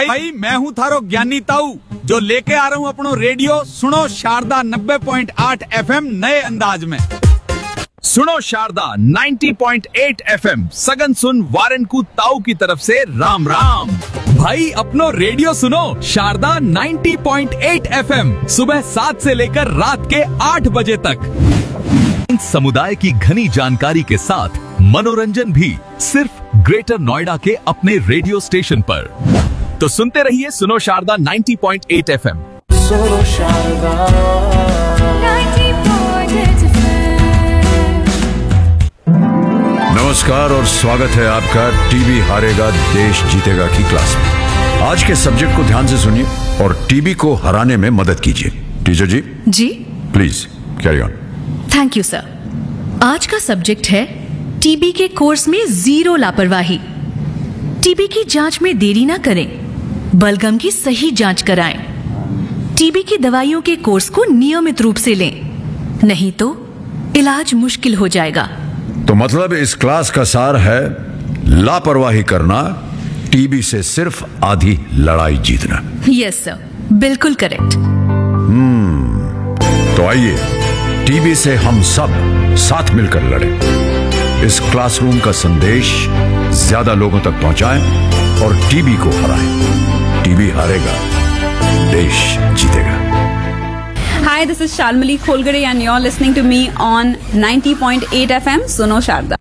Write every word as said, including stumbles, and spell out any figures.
भाई मैं हूँ थारो ज्ञानी ताऊ जो लेके आ रहा हूँ अपनो रेडियो सुनो शारदा नब्बे पॉइंट आठ एफएम नए अंदाज में। सुनो शारदा नब्बे पॉइंट आठ एफएम सगन सुन वारन को ताऊ की तरफ से राम राम। भाई अपनो रेडियो सुनो शारदा नब्बे पॉइंट आठ एफएम सुबह सात से लेकर रात के आठ बजे तक। समुदाय की घनी जानकारी के साथ मनोरंजन भी सिर्फ ग्रेटर नोएडा के अपने रेडियो स्टेशन पर। तो सुनते रहिए सुनो शारदा नब्बे पॉइंट आठ एफएम। सुनो शारदा नब्बे पॉइंट आठ नमस्कार और स्वागत है आपका टीबी हारेगा देश जीतेगा की क्लास में। आज के सब्जेक्ट को ध्यान से सुनिए और टीबी को हराने में मदद कीजिए। Teacher ji ji please carry on. Thank you sir. आज का सब्जेक्ट है टीबी के कोर्स में जीरो लापरवाही। टीबी की जांच में देरी ना करें, बलगम की सही जांच कराएं। टीबी की दवाइयों के कोर्स को नियमित रूप से लें, नहीं तो इलाज मुश्किल हो जाएगा। तो मतलब इस क्लास का सार है लापरवाही करना, टीबी से सिर्फ आधी लड़ाई जीतना। यस सर, बिल्कुल करेक्ट। तो आइए टीबी से हम सब साथ मिलकर लड़ें। इस क्लासरूम का संदेश ज्यादा लोगों तक पहुंचाएं और टीबी को हराएं। टीबी हारेगा, देश जीतेगा। Hi, this is Shalmali Kholgade and you're listening to me on ninety point eight F M Suno Sharda.